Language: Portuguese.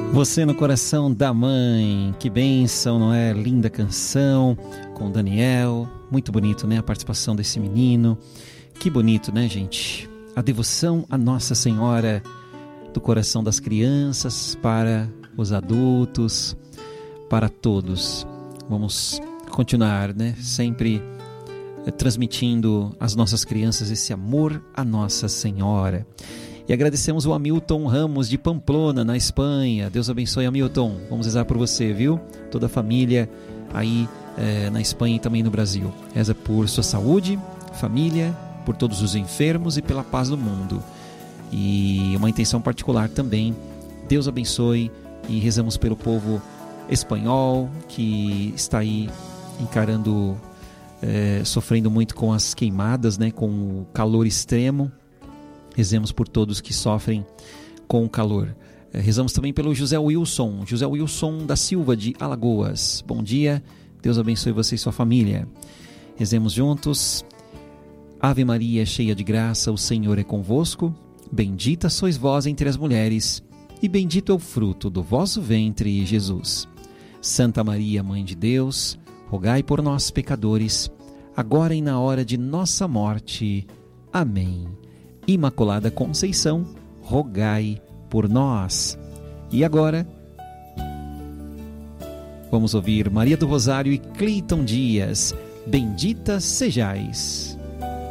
Você no coração da mãe, que bênção, não é? Linda canção com Daniel, muito bonito, né? A participação desse menino, que bonito, né, gente? A devoção a Nossa Senhora do coração das crianças para os adultos, para todos. Vamos continuar, né? Sempre transmitindo às nossas crianças esse amor à Nossa Senhora. E agradecemos o Hamilton Ramos de Pamplona, na Espanha. Deus abençoe, Hamilton. Vamos rezar por você, viu? Toda a família aí na Espanha e também no Brasil. Reza por sua saúde, família, por todos os enfermos e pela paz do mundo. E uma intenção particular também. Deus abençoe e rezamos pelo povo espanhol que está aí encarando, sofrendo muito com as queimadas, né? Com o calor extremo. Rezemos por todos que sofrem com o calor. Rezamos também pelo José Wilson da Silva, de Alagoas. Bom dia, Deus abençoe você e sua família. Rezemos juntos. Ave Maria, cheia de graça, o Senhor é convosco. Bendita sois vós entre as mulheres, e bendito é o fruto do vosso ventre, Jesus. Santa Maria, Mãe de Deus, rogai por nós, pecadores, agora e na hora de nossa morte. Amém. Imaculada Conceição, rogai por nós. E agora, vamos ouvir Maria do Rosário e Cleiton Dias. Bendita sejais.